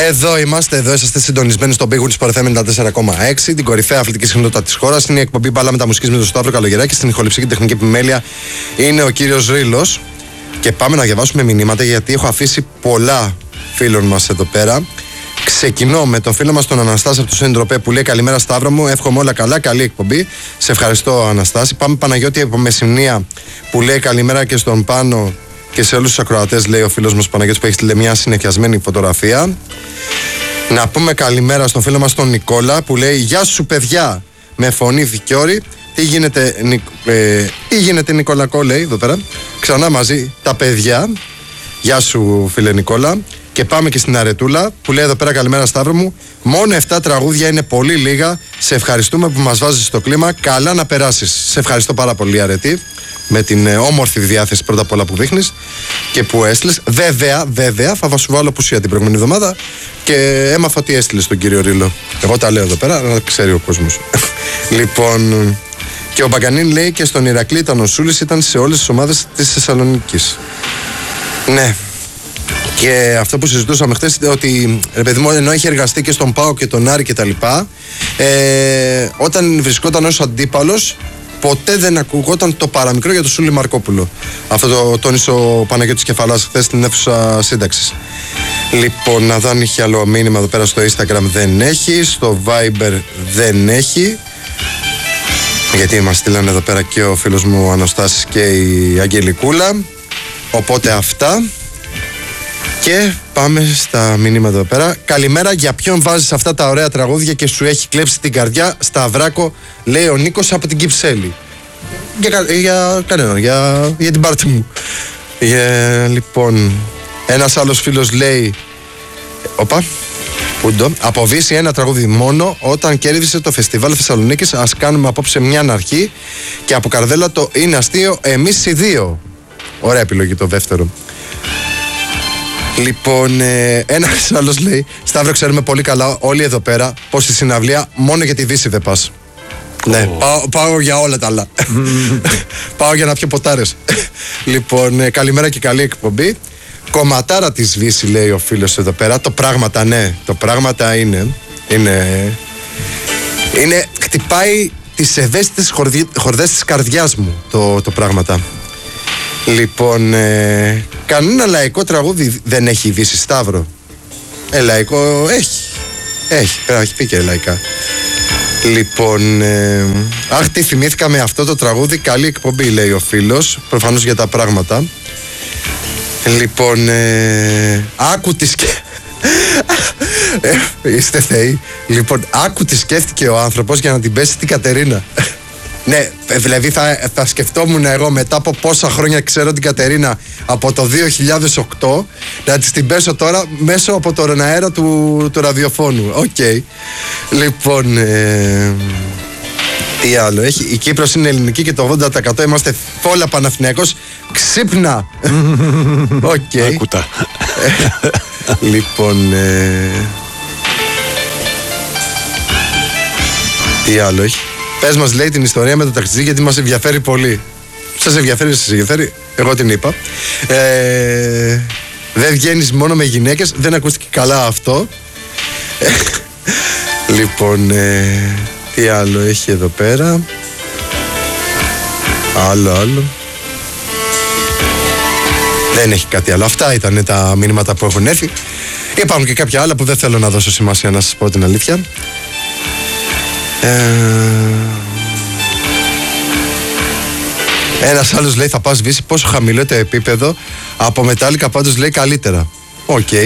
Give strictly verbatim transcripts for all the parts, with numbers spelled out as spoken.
Εδώ είμαστε, εδώ είσαστε συντονισμένοι στον Big Win Sport εφ εμ ενενήντα τέσσερα κόμμα έξι, την κορυφαία αθλητική συχνότητα της χώρας. Είναι η εκπομπή Μπάλα Μεταμουσικής με τον Σταύρο Καλογεράκη. Στην ηχοληψία και τεχνική επιμέλεια είναι ο κύριος Ρήλος. Και πάμε να διαβάσουμε μηνύματα, γιατί έχω αφήσει πολλά φίλων μας εδώ πέρα. Ξεκινώ με τον φίλο μας τον Αναστάση από το Σέντροπε που λέει: καλημέρα Σταύρο μου, εύχομαι όλα καλά, καλή εκπομπή. Σε ευχαριστώ Αναστάση. Πάμε Παναγιώτη από Μεσσηνία που λέει καλημέρα και στον Πάνο και σε όλους τους ακροατές, λέει ο φίλος μας Παναγιώτης που έχει στείλει μια συνεχιασμένη φωτογραφία. Να πούμε καλημέρα στον φίλο μας τον Νικόλα που λέει: γεια σου παιδιά, με φωνή Δικιόρη. Τι γίνεται, Νικ... ε, τι γίνεται Νικολακό, λέει εδώ πέρα. Ξανά μαζί τα παιδιά. Γεια σου φίλε Νικόλα. Και πάμε και στην Αρετούλα που λέει εδώ πέρα: καλημέρα Σταύρο μου. Μόνο εφτά τραγούδια είναι πολύ λίγα. Σε ευχαριστούμε που μας βάζεις στο κλίμα. Καλά να περάσεις. Σε ευχαριστώ πάρα πολύ, Αρετή, με την ε, όμορφη διάθεση πρώτα απ' όλα που δείχνεις και που έστειλες. Βέβαια, βέβαια, θα σου βάλω απουσία την προηγούμενη εβδομάδα και έμαθα ότι έστειλες τον κύριο Ρήλο. Εγώ τα λέω εδώ πέρα, να ξέρει ο κόσμος. Λοιπόν, και ο Μπαγκανίν λέει: και στον Ηρακλή ήταν ο Σούλης, ήταν σε όλες τις ομάδες της Θεσσαλονίκης. Ναι. Και αυτό που συζητούσαμε χθες, ότι ρε παιδί μου, ενώ έχει εργαστεί και στον ΠΑΟ και τον Άρη κτλ., ε, όταν βρισκόταν ως αντίπαλος, ποτέ δεν ακουγόταν το παραμικρό για τον Σούλη Μαρκόπουλο. Αυτό το τόνισε ο Παναγιώτης Κεφαλάς χθες στην αίθουσα σύνταξης. Λοιπόν, να δω αν είχε άλλο μήνυμα εδώ πέρα στο Instagram. Δεν έχει. Στο Viber δεν έχει. Γιατί μας στείλανε εδώ πέρα και ο φίλος μου ο Αναστάσης και η Αγγελικούλα. Οπότε αυτά. Και πάμε στα μηνύματα εδώ πέρα. Καλημέρα, για ποιον βάζεις αυτά τα ωραία τραγούδια και σου έχει κλέψει την καρδιά? Σταυράκο, λέει ο Νίκος από την Κυψέλη. Για, για κανέναν, για, για την πάρτι μου. Για, λοιπόν, ένας άλλος φίλος λέει: Οπα, πούντο. Από Βύση ένα τραγούδι μόνο, όταν κέρδισε το φεστιβάλ Θεσσαλονίκης. Ας κάνουμε απόψε μια αρχή. Και από Καρδέλα το είναι αστείο, εμείς οι δύο. Ωραία επιλογή το δεύτερο. Λοιπόν, ε, ένας άλλος λέει: Σταύρο, ξέρουμε πολύ καλά όλοι εδώ πέρα πως στη συναυλία μόνο για τη Δύση δεν πας. Oh. Ναι, πάω, πάω για όλα τα άλλα. Πάω για να πιω ποτάρες. Λοιπόν, ε, καλημέρα και καλή εκπομπή. Κομματάρα της Δύση, λέει ο φίλος εδώ πέρα. Το πράγματα, ναι, το πράγματα είναι. Είναι. είναι χτυπάει τις ευαίσθητες χορδές της καρδιάς μου το, το πράγματα. Λοιπόν, ε, κανένα λαϊκό τραγούδι δεν έχει η Δύση, Σταύρο. Ε, λαϊκό έχει. Έχει, πρέπει να έχει πει και λαϊκά. Λοιπόν, ε, αχ, τι θυμήθηκα με αυτό το τραγούδι. Καλή εκπομπή, λέει ο φίλος. Προφανώς για τα πράγματα. Λοιπόν, ε, άκου τι σκέφτηκε. ε, είστε θεοί. Λοιπόν, άκου τι σκέφτηκε ο άνθρωπος για να την πέσει την Κατερίνα. Ναι, δηλαδή θα, θα σκεφτόμουν εγώ μετά από πόσα χρόνια ξέρω την Κατερίνα, από το δύο χιλιάδες οκτώ, να της την πέσω τώρα μέσω από τον αέρα του, του ραδιοφώνου. Οκ. Okay. Λοιπόν, ε, τι άλλο έχει? Η Κύπρος είναι ελληνική και το ογδόντα τοις εκατό είμαστε φόλα Παναθηναϊκός. Ξύπνα! Οκ. Okay. Άκουτα. Λοιπόν, ε, τι άλλο έχει? Πες μας, λέει, την ιστορία με το ταξιτζή, γιατί μας ενδιαφέρει πολύ. Σας ενδιαφέρει, σας ενδιαφέρει? Εγώ την είπα. Ε, δεν βγαίνεις μόνο με γυναίκες. Δεν ακούστηκε καλά αυτό. Λοιπόν, ε, τι άλλο έχει εδώ πέρα? Άλλο, άλλο. Δεν έχει κάτι άλλο. Αυτά ήταν τα μηνύματα που έχουν έρθει. Υπάρχουν και κάποια άλλα που δεν θέλω να δώσω σημασία, να σας πω την αλήθεια. Ε, ένας άλλος λέει: θα πας Βύση, πόσο χαμηλό το επίπεδο? Από Μετάλλικα πάντως λέει καλύτερα. Οκ. Okay.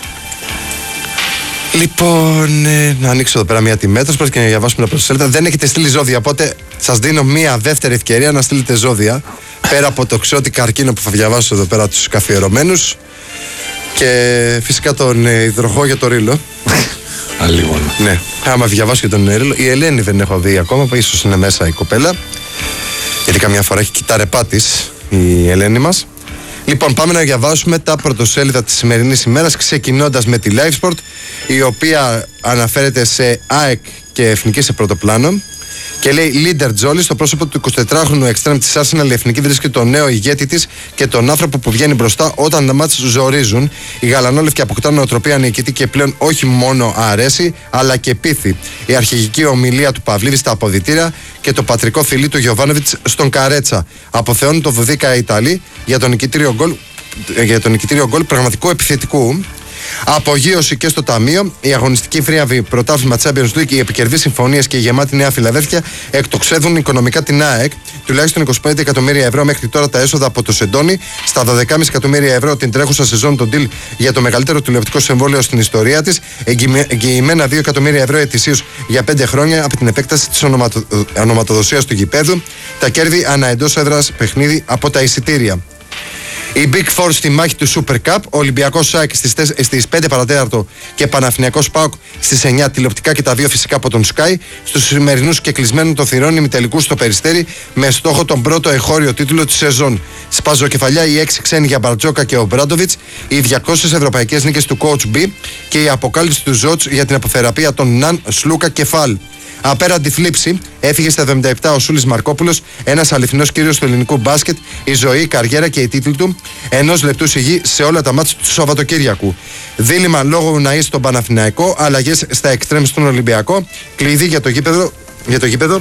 Λοιπόν, ε, να ανοίξω εδώ πέρα μια τιμέτρωση και να διαβάσουμε ένα πρωτοσέλιδα. Δεν έχετε στείλει ζώδια, οπότε σας δίνω μια δεύτερη ευκαιρία να στείλετε ζώδια. Πέρα από το Ξώτη Καρκίνο που θα διαβάσω εδώ πέρα τους καθιερωμένους. Και φυσικά τον ε, υδροχό για το Ρήλο. Αλλήμον. Ναι, άμα διαβάσω και τον Ρήλο. Η Ελένη δεν έχω δει ακόμα, ίσως είναι μέσα η κοπέλα. Γιατί καμιά φορά έχει τα ρεπά της η Ελένη μας. Λοιπόν, πάμε να διαβάσουμε τα πρωτοσέλιδα της σημερινής ημέρας, ξεκινώντας με τη Live Sport, η οποία αναφέρεται σε ΑΕΚ και Εθνική σε πρώτο πλάνο. Και λέει Λίντερ Τζόλι, στο πρόσωπο του εικοσιτετράχρονου εξτρέμ της Arsenal, η εθνική βρίσκει τον νέο ηγέτη της και τον άνθρωπο που βγαίνει μπροστά όταν τα μάτς ζορίζουν. Οι γαλανόλευκοι αποκτά νοοτροπία νικητή και πλέον όχι μόνο αρέσει, αλλά και πείθει. Η αρχηγική ομιλία του Παυλίδη στα αποδυτήρια και το πατρικό φιλί του Γιοβάνοβιτς στον Καρέτσα. Αποθεώνουν το Βουδίκα Ιταλή για τον νικητήριο γκολ, για τον νικητήριο γκολ πραγματικού επιθετικού. Απογείωση και στο ταμείο. Η αγωνιστική φρίαβη πρωτάθλημα Champions League, οι επικερδείς συμφωνίες και η γεμάτη Νέα Φιλαδέλφια εκτοξεύουν οικονομικά την ΑΕΚ. Τουλάχιστον είκοσι πέντε εκατομμύρια ευρώ μέχρι τώρα τα έσοδα από το Σεντόνι. Στα δώδεκα κόμμα πέντε εκατομμύρια ευρώ την τρέχουσα σεζόν το deal για το μεγαλύτερο τηλεοπτικό συμβόλαιο στην ιστορία της. Εγγυημένα δύο εκατομμύρια ευρώ ετησίως για πέντε χρόνια από την επέκταση της ονοματο... ονοματοδοσίας του γηπέδου. Τα κέρδη ανά εντός έδρας παιχνίδι από τα εισιτήρια. Η Big Four στη μάχη του Super Cup, ο Ολυμπιακός ΣΑΕΚ στις, στις πέντε παρατέταρτο και Παναθηναϊκός ΠΑΟΚ στις εννιά, τηλεοπτικά και τα δύο φυσικά από τον Sky. Στους σημερινούς και κλεισμένων των θυρών ημιτελικούς στο Περιστέρι με στόχο τον πρώτο εχώριο τίτλο της σεζόν. Σπαζοκεφαλιά οι έξι ξένοι για Μπαρτζόκα και ο Μπράντοβιτς, οι διακόσιες ευρωπαϊκές νίκες του Coach B και η αποκάλυψη του Ζότς για την αποθεραπεία των Ναν, Σλούκα και Φαλ. Απέραντη θλίψη, έφυγε στα εβδομήντα επτά ο Σούλης Μαρκόπουλος, ένας αληθινός κύριος του ελληνικού μπάσκετ, η ζωή, η καριέρα και οι τίτλοι του, ενός λεπτού σιγή σε όλα τα μάτς του Σαββατοκύριακου. Δίλημμα λόγω Ουναή στον Παναθηναϊκό, αλλαγές στα εξτρέμ στον Ολυμπιακό, κλειδί για το γήπεδο, για το γήπεδο.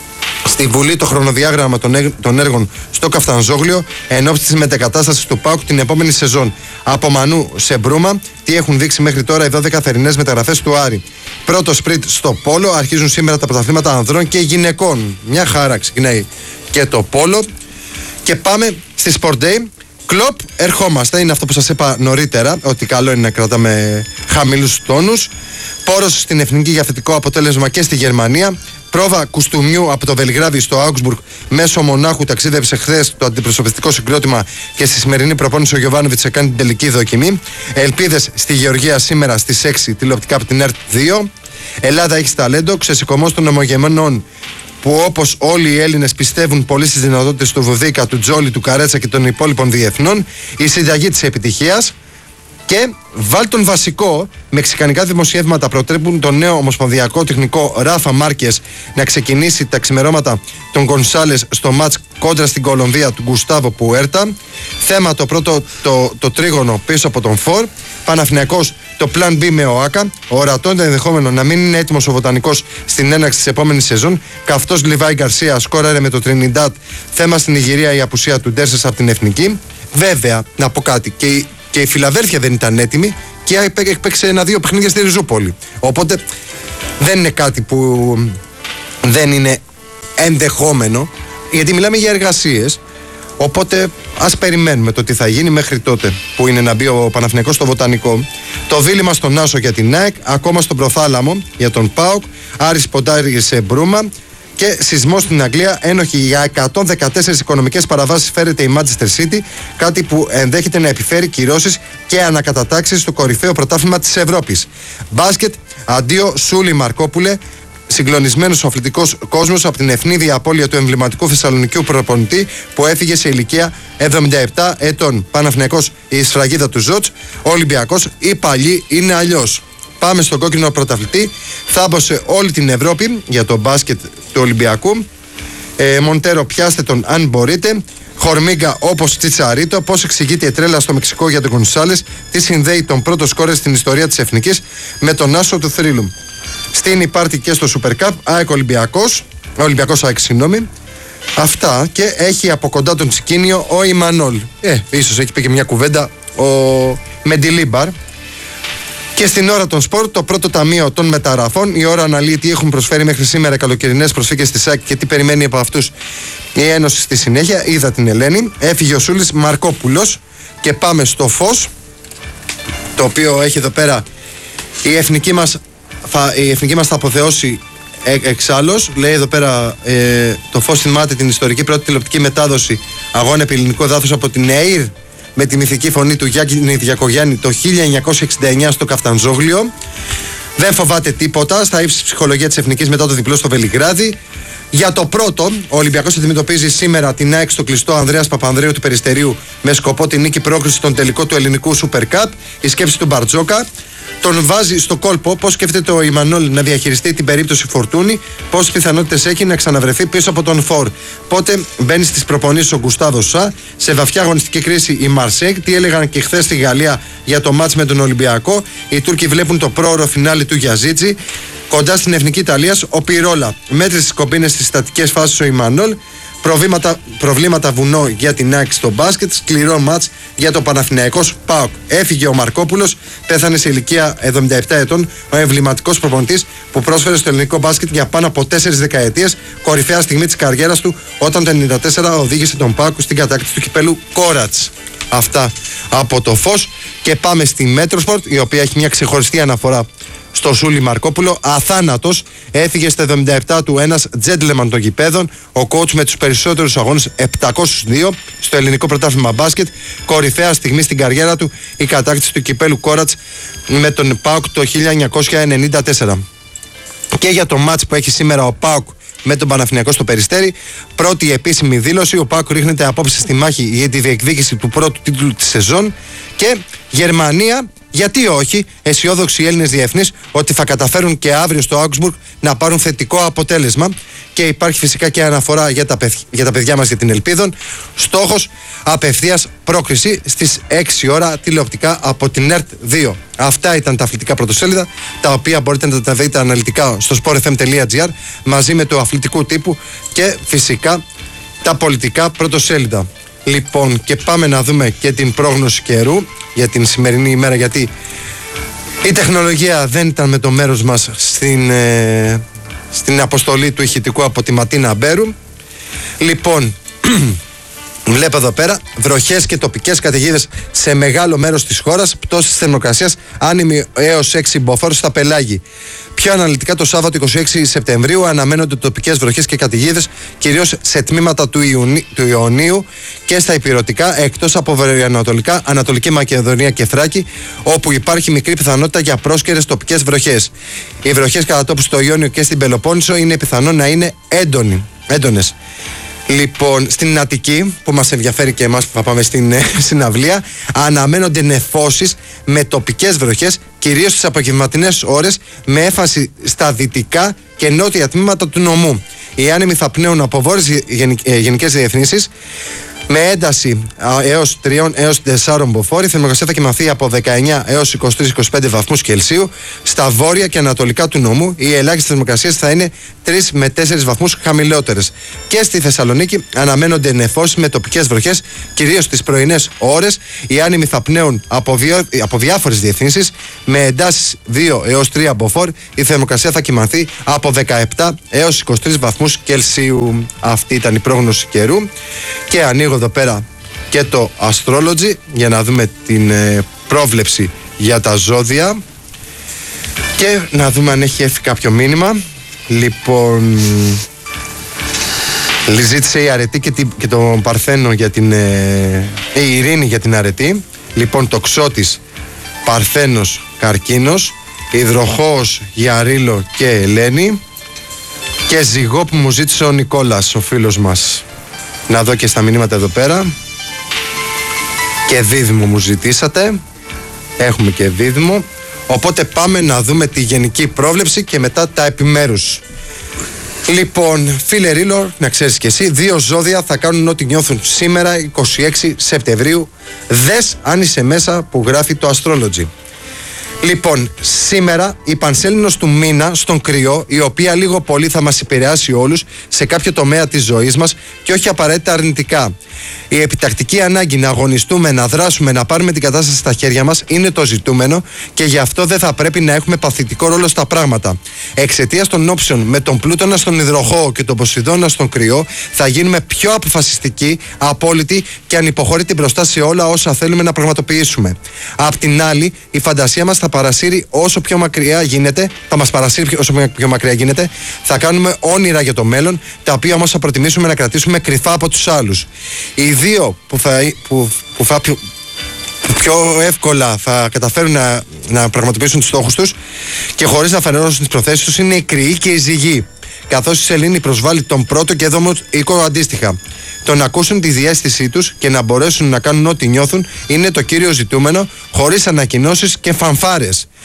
Στη Βουλή το χρονοδιάγραμμα των έργων στο Καφτανζόγλιο εν ώψη της μετεκατάστασης του ΠΑΟΚ την επόμενη σεζόν. Από Μανού σε Μπρούμα, τι έχουν δείξει μέχρι τώρα οι δώδεκα θερινές μεταγραφές του Άρη. Πρώτο σπριτ στο Πόλο, αρχίζουν σήμερα τα πρωταθλήματα ανδρών και γυναικών. Μια χαρά ξεκινάει και το Πόλο. Και πάμε στη Sport Day. Κλοπ, ερχόμαστε. Είναι αυτό που σας είπα νωρίτερα, ότι καλό είναι να κρατάμε χαμηλούς τόνους. Πόρος στην εθνική για θετικό αποτέλεσμα και στη Γερμανία. Πρόβα κουστούμιου από το Βελιγράδι στο Augsburg μέσω μονάχου ταξίδεψε χθες το αντιπροσωπευτικό συγκρότημα και στη σημερινή προπόνηση ο Γιοβάνοβιτς έκανε την τελική δοκιμή. Ελπίδες στη Γεωργία σήμερα στις έξι τηλεοπτικά από την ΕΡΤ δύο. Ελλάδα έχει ταλέντο, ξεσηκωμός των ομογενών που όπως όλοι οι Έλληνες πιστεύουν πολύ στις δυνατότητες του Βουδίκα, του Τζόλι, του Καρέτσα και των υπόλοιπων διεθνών. Η συνταγή της επιτυχίας. Και βάλ τον βασικό, μεξικανικά δημοσιεύματα προτρέπουν τον νέο ομοσπονδιακό τεχνικό Ράφα Μάρκες να ξεκινήσει τα ξημερώματα των Γκονσάλες στο μάτς κόντρα στην Κολομβία του Γκουστάβο Πουέρτα. Θέμα το πρώτο το, το τρίγωνο πίσω από τον Φορ. Παναθηναϊκός το Plan B με ο Άκα. Ορατό το ενδεχόμενο να μην είναι έτοιμος ο Βοτανικός στην έναρξη της επόμενης σεζόν. Καυτός Λιβάη Γκαρσία σκόραρε με το Τρινιντάτ. Θέμα στην Ιγυρία η απουσία του Ντέρσες από την εθνική. Βέβαια, να πω κάτι. Και η Και η Φιλαδέλφια δεν ήταν έτοιμη και έπαιξε ένα-δύο παιχνίδια στη Ριζούπολη. Οπότε δεν είναι κάτι που δεν είναι ενδεχόμενο, γιατί μιλάμε για εργασίες. Οπότε ας περιμένουμε το τι θα γίνει μέχρι τότε που είναι να μπει ο Παναθηναϊκός στο Βοτανικό. Το δίλημμα στον Άσο για την ΑΕΚ, ακόμα στον Προθάλαμο για τον ΠΑΟΚ, Άρης Ποντάρη σε Μπρούμα. Και σεισμό στην Αγγλία, ένοχη για εκατόν δεκατέσσερις οικονομικές παραβάσεις φέρεται η Manchester City, κάτι που ενδέχεται να επιφέρει κυρώσεις και ανακατατάξεις στο κορυφαίο πρωτάθλημα της Ευρώπης. Μπάσκετ, αντίο Σούλη Μαρκόπουλε, συγκλονισμένος ο αθλητικός κόσμος από την ευνίδια απώλεια του εμβληματικού θεσσαλονικιού προπονητή που έφυγε σε ηλικία εβδομήντα επτά ετών. Παναθηναϊκός η σφραγίδα του Ζότς, Ολυμπιακός οι παλιοί είναι αλλιώς. Πάμε στον κόκκινο πρωταθλητή. Θάμπωσε όλη την Ευρώπη για το μπάσκετ του Ολυμπιακού. Ε, Μοντέρο, πιάστε τον αν μπορείτε. Χορμίγκα όπως Τσιτσαρίτο. Πώς εξηγείται η τρέλα στο Μεξικό για τον Γκονσάλες. Τι συνδέει τον πρώτο σκόρερ στην ιστορία της Εθνικής με τον άσο του θρύλου. Στην υπάρχει και στο Super Cup. ΑΕΚ Ολυμπιακός. Ολυμπιακός ΑΕΚ, συγγνώμη. Αυτά, και έχει από κοντά τον Τσικίνιο ο Ιμανόλ. Ε, ίσως έχει πει και μια κουβέντα ο Μεντιλίμπαρ. Και στην ώρα των σπορ, το πρώτο ταμείο των μεταγραφών. Η ώρα αναλύει τι έχουν προσφέρει μέχρι σήμερα καλοκαιρινές προσφύγες στη ΣΑΚ και τι περιμένει από αυτούς η Ένωση στη συνέχεια. Είδα την Ελένη. Έφυγε ο Σούλης Μαρκόπουλος. Και πάμε στο φως, το οποίο έχει εδώ πέρα η εθνική μας θα, η εθνική μας θα αποθεώσει ε, εξάλλως. Λέει εδώ πέρα ε, το φως θυμάται την ιστορική πρώτη τηλεοπτική μετάδοση αγώνα επί ελληνικό δάθος από την ΕΙΡ με τη μυθική φωνή του Γιάννη Διακογιάννη το χίλια εννιακόσια εξήντα εννιά στο Καφτανζόγλιο. Δεν φοβάται τίποτα στα ύψη ψυχολογία της Εθνικής μετά το διπλό στο Βελιγράδι. Για το πρώτο, ο Ολυμπιακός αντιμετωπίζει σήμερα την ΑΕΚ στο κλειστό Ανδρέας Παπανδρέου του Περιστερίου με σκοπό την νίκη πρόκριση στον τελικό του ελληνικού Super Cup. Η σκέψη του Μπαρτζόκα. τον βάζει στο κόλπο. Πώς σκέφτεται ο Ιμανόλ να διαχειριστεί την περίπτωση Φορτούνη, πόσες πιθανότητες έχει να ξαναβρεθεί πίσω από τον Φορ. Πότε μπαίνει στις προπονήσεις ο Γκουστάβο Σα, σε βαθιά αγωνιστική κρίση η Μαρσέγ. Τι έλεγαν και χθες στη Γαλλία για το μάτς με τον Ολυμπιακό. Οι Τούρκοι βλέπουν το πρόωρο φινάλι του Γιαζίτζη. Κοντά στην Εθνική Ιταλίας ο Πιρόλα. Μέτρησε στις κομπίνες στις στατικές φάσεις ο Ιμανόλ. Προβλήματα, προβλήματα βουνό για την ΑΕΚ στο μπάσκετ. Σκληρό μάτς για το Παναθηναϊκός ΠΑΟΚ. Έφυγε ο Μαρκόπουλος, πέθανε σε ηλικία εβδομήντα επτά ετών. Ο εμβληματικός προπονητής που πρόσφερε στο ελληνικό μπάσκετ για πάνω από τέσσερις δεκαετίες. Κορυφαία στιγμή της καριέρας του, όταν το ενενήντα τέσσερα οδήγησε τον ΠΑΟΚ στην κατάκτηση του κυπέλου Κόρατς. Αυτά από το Φως. Και πάμε στη Μέτροσπορτ, η οποία έχει μια ξεχωριστή αναφορά στο Σούλη Μαρκόπουλο. Αθάνατος, έφυγε στα εβδομήντα επτά του ένας τζέντλεμαν των γηπέδων, ο coach με τους περισσότερους αγώνες επτακόσιους δύο στο ελληνικό πρωτάθλημα μπάσκετ. Κορυφαία στιγμή στην καριέρα του, η κατάκτηση του κυπέλου Κόρατς με τον ΠΑΟΚ το χίλια εννιακόσια ενενήντα τέσσερα. Και για το μάτς που έχει σήμερα ο ΠΑΟΚ με τον Παναθηναϊκό στο Περιστέρι, πρώτη επίσημη δήλωση: ο ΠΑΟΚ ρίχνεται απόψε στη μάχη για τη διεκδίκηση του πρώτου τίτλου της σεζόν. Και Γερμανία, γιατί όχι, αισιόδοξοι Έλληνες διεθνείς ότι θα καταφέρουν και αύριο στο Augsburg να πάρουν θετικό αποτέλεσμα. Και υπάρχει φυσικά και αναφορά για τα, παιδ, για τα παιδιά μας για την Ελπίδων. Στόχος απευθείας πρόκριση στις έξι ώρα τηλεοπτικά από την ΕΡΤ δύο. Αυτά ήταν τα αθλητικά πρωτοσέλιδα, τα οποία μπορείτε να τα δείτε αναλυτικά στο σπορ εφ εμ τελεία τζι άρ μαζί με το αθλητικού τύπου και φυσικά τα πολιτικά πρωτοσέλιδα. Λοιπόν, και πάμε να δούμε και την πρόγνωση καιρού για την σημερινή ημέρα, γιατί η τεχνολογία δεν ήταν με το μέρος μας στην, ε, στην αποστολή του ηχητικού από τη Ματίνα Μπέρου. Λοιπόν, βλέπω εδώ πέρα βροχές και τοπικές καταιγίδες σε μεγάλο μέρος της χώρας, πτώσεις θερμοκρασίας άνεμη έως έξι μποφόρ στα πελάγη. Πιο αναλυτικά, το Σάββατο είκοσι έξι Σεπτεμβρίου αναμένονται τοπικές βροχές και καταιγίδες, κυρίως σε τμήματα του, Ιουνι... του Ιωνίου και στα Ηπειρωτικά, εκτός από βορειοανατολικά, Ανατολική Μακεδονία και Θράκη, όπου υπάρχει μικρή πιθανότητα για πρόσκαιρες τοπικές βροχές. Οι βροχές κατά τόπου στο Ιόνιο και στην Πελοπόννησο είναι πιθανό να είναι έντονοι, έντονες. Λοιπόν, στην Αττική, που μας ενδιαφέρει και εμάς που θα πάμε στην ε, συναυλία, αναμένονται νεφώσεις με τοπικές βροχές, κυρίως στις απογευματινές ώρες, με έφαση στα δυτικά και νότια τμήματα του νομού. Οι άνεμοι θα πνέουν από βόρειες γενικές διευθύνσεις, με ένταση έως τρία έως τέσσερα μποφόρ. Η θερμοκρασία θα κοιμαθεί από δεκαεννιά έως είκοσι τρία είκοσι πέντε βαθμούς Κελσίου. Στα βόρεια και ανατολικά του νομού οι ελάχιστες θερμοκρασίες θα είναι τρία με τέσσερα βαθμούς χαμηλότερες. Και στη Θεσσαλονίκη αναμένονται νεφώσεις με τοπικές βροχές, κυρίως στις πρωινές ώρες. Οι άνεμοι θα πνέουν από, διο... από διάφορες διευθύνσεις, με εντάσεις δύο έως τρία μποφόρ. Η θερμοκρασία θα κοιμαθεί από δεκαεπτά έως είκοσι τρία βαθμούς Κελσίου. Αυτή ήταν η πρόγνωση καιρού. Και ανοίγω εδώ πέρα και το Astrology για να δούμε την ε, πρόβλεψη για τα ζώδια και να δούμε αν έχει έρθει κάποιο μήνυμα. Λοιπόν, ζήτησε η Αρετή και, την, και τον Παρθένο για την ε, η Ειρήνη για την Αρετή. Λοιπόν, το Ξώτης, Παρθένος, Καρκίνος, Υδροχόος, Γιαρίλο και Ελένη, και Ζυγό που μου ζήτησε ο Νικόλας, ο φίλος μας. Να δω και στα μηνύματα εδώ πέρα. Και Δίδυμο μου ζητήσατε. Έχουμε και Δίδυμο. Οπότε πάμε να δούμε τη γενική πρόβλεψη και μετά τα επιμέρους. Λοιπόν, φίλε Ρίλο, να ξέρεις και εσύ, δύο ζώδια θα κάνουν ό,τι νιώθουν σήμερα είκοσι έξι Σεπτεμβρίου. Δες αν είσαι μέσα που γράφει το Astrology. Λοιπόν, σήμερα η πανσέλινος του μήνα στον Κριό, η οποία λίγο πολύ θα μας επηρεάσει όλους σε κάποιο τομέα της ζωής μας και όχι απαραίτητα αρνητικά. Η επιτακτική ανάγκη να αγωνιστούμε, να δράσουμε, να πάρουμε την κατάσταση στα χέρια μας είναι το ζητούμενο και γι' αυτό δεν θα πρέπει να έχουμε παθητικό ρόλο στα πράγματα. Εξαιτίας των όψεων με τον Πλούτονα στον Υδροχόο και τον Ποσειδώνα στον Κριό, θα γίνουμε πιο αποφασιστικοί, απόλυτοι και ανυποχώρητοι μπροστά σε όλα όσα θέλουμε να πραγματοποιήσουμε. Απ' την άλλη, η φαντασία μας θα παρασύρει όσο πιο μακριά γίνεται, θα μας παρασύρει όσο πιο μακριά γίνεται, θα κάνουμε όνειρα για το μέλλον, τα οποία όμως θα προτιμήσουμε να κρατήσουμε κρυφά από τους άλλους. Οι δύο που θα, που, που θα πιο, που πιο εύκολα θα καταφέρουν να, να πραγματοποιήσουν τους στόχους τους και χωρίς να φανερώσουν τις προθέσεις τους είναι οι Κρυοί και οι Ζυγοί, καθώς η Σελήνη προσβάλλει τον πρώτο και δόμο οίκο αντίστοιχα. Το να ακούσουν τη διαίσθησή τους και να μπορέσουν να κάνουν ό,τι νιώθουν είναι το κύριο ζητούμενο, χωρίς ανακοινώσεις και φανφάρες.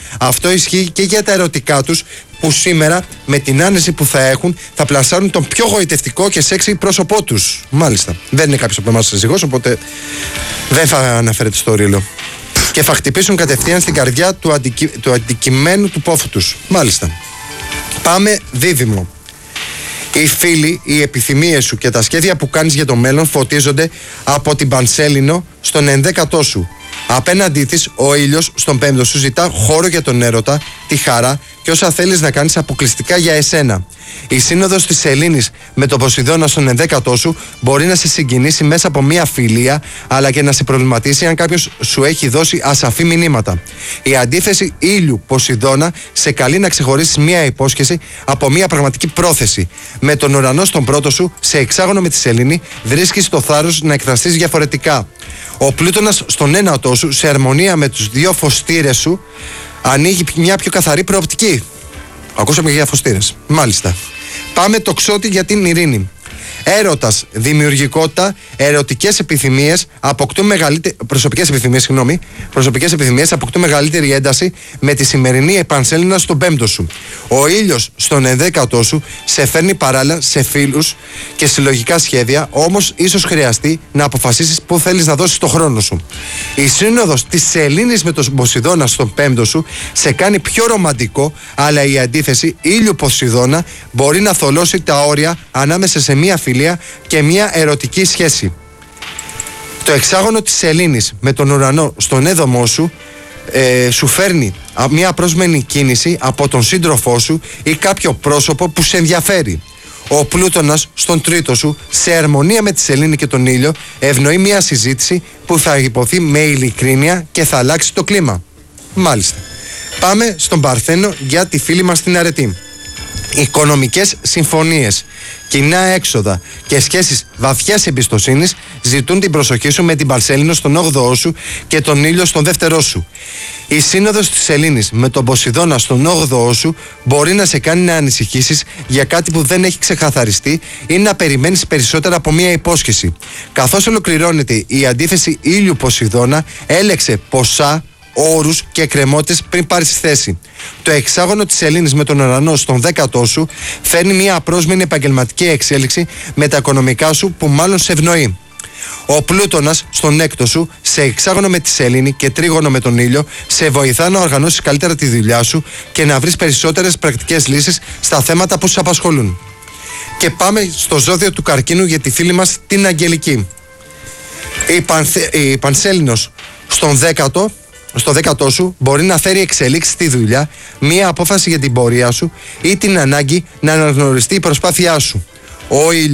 Αυτό ισχύει και για τα ερωτικά τους, που σήμερα με την άνεση που θα έχουν θα πλασάρουν τον πιο γοητευτικό και σεξι πρόσωπό τους. Μάλιστα. Δεν είναι κάποιος από εμάς σύζυγος, οπότε δεν θα αναφέρεται στο ρίλο. Και θα χτυπήσουν κατευθείαν στην καρδιά του, αντικει... του αντικειμένου του πόθου τους. Μάλιστα. Πάμε δίδυμο. Οι φίλοι, οι επιθυμίες σου και τα σχέδια που κάνεις για το μέλλον φωτίζονται από την Πανσέλινο στον ενδέκατό σου. Απέναντί της, ο ήλιος στον πέμπτο σου ζητά χώρο για τον έρωτα, τη χαρά και όσα θέλεις να κάνεις αποκλειστικά για εσένα. Η σύνοδος της Σελήνης με τον Ποσειδώνα στον ενδέκατό σου μπορεί να σε συγκινήσει μέσα από μια φιλία, αλλά και να σε προβληματίσει αν κάποιος σου έχει δώσει ασαφή μηνύματα. Η αντίθεση ήλιου Ποσειδώνα σε καλεί να ξεχωρίσεις μια υπόσχεση από μια πραγματική πρόθεση. Με τον ουρανό στον πρώτο σου, σε εξάγωνο με τη Σελήνη, βρίσκεις το θάρρος να εκφραστείς διαφορετικά. Ο Πλούτονας στον ένατό σου, σε αρμονία με τους δύο φωστήρες σου, ανοίγει μια πιο καθαρή προοπτική. Ακούσαμε για φωστήρες. Μάλιστα. Πάμε τοξότη για την ειρήνη. Έρωτας, δημιουργικότητα, ερωτικές επιθυμίες αποκτούν μεγαλύτερη. Προσωπικές επιθυμίες, συγγνώμη. Προσωπικές επιθυμίες αποκτούν μεγαλύτερη ένταση με τη σημερινή επανσέλινα στον πέμπτο σου. Ο ήλιος στον ενδέκατό σου σε φέρνει παράλληλα σε φίλους και συλλογικά σχέδια, όμως ίσως χρειαστεί να αποφασίσεις πού θέλεις να δώσεις το χρόνο σου. Η σύνοδος της Σελήνης με τον Ποσειδώνα στον πέμπτο σου σε κάνει πιο ρομαντικό, αλλά η αντίθεση ήλιου Ποσειδώνα μπορεί να θολώσει τα όρια ανάμεσα σε μία φιλία και μια ερωτική σχέση. Το εξάγωνο της Σελήνης με τον ουρανό στον έδωμό σου ε, σου φέρνει μια απρόσμενη κίνηση από τον σύντροφό σου ή κάποιο πρόσωπο που σε ενδιαφέρει. Ο Πλούτονας στον τρίτο σου, σε αρμονία με τη Σελήνη και τον ήλιο, ευνοεί μια συζήτηση που θα υποθεί με ειλικρίνεια και θα αλλάξει το κλίμα. Μάλιστα. Πάμε στον Παρθένο για τη φίλη μας την αρετή. Οικονομικές συμφωνίες, κοινά έξοδα και σχέσεις βαθιάς εμπιστοσύνης ζητούν την προσοχή σου με την Πανσέλινο στον όγδοό σου και τον ήλιο στον δεύτερό σου. Η σύνοδος της Σελήνης με τον Ποσειδώνα στον όγδοό σου μπορεί να σε κάνει να ανησυχήσεις για κάτι που δεν έχει ξεκαθαριστεί ή να περιμένεις περισσότερα από μία υπόσχεση. Καθώς ολοκληρώνεται η αντίθεση ήλιου Ποσειδώνα, έλεξε ποσά, όρους και εκκρεμότητες πριν πάρεις θέση. Το εξάγωνο της Σελήνης με τον ουρανό στον δέκατό σου φέρνει μια απρόσμενη επαγγελματική εξέλιξη με τα οικονομικά σου που μάλλον σε ευνοεί. Ο Πλούτονας στον έκτο σου, σε εξάγωνο με τη Σελήνη και τρίγωνο με τον ήλιο, σε βοηθά να οργανώσεις καλύτερα τη δουλειά σου και να βρεις περισσότερες πρακτικές λύσεις στα θέματα που σου απασχολούν. Και πάμε στο ζώδιο του Καρκίνου για τη φίλη μας την Αγγελική. Η, Πανθε... η Πανσέλινος στον δέκατο στο δέκατό σου μπορεί να φέρει εξελίξεις στη δουλειά, μία απόφαση για την πορεία σου ή την ανάγκη να αναγνωριστεί η προσπάθειά σου. Ο